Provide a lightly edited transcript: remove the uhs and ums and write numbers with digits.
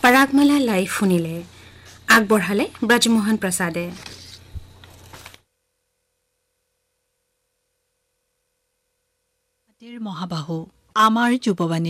পৰাগমালা live শুনিলে আগবঢ়ালে ব্ৰজমোহন প্ৰসাদে। মহাবাহু আমাৰ যুৱবাণী